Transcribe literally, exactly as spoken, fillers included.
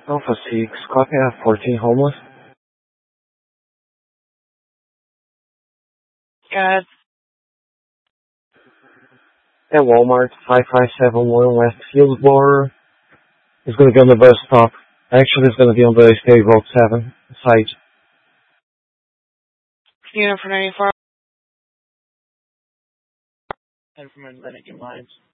Alpha six, copy F fourteen homeless. Got At Walmart, five five seven one West Hillsborough. It's going to be on the bus stop. Actually, it's going to be on the State Road seven site. unit for ninety-four. And from Atlantic Lines.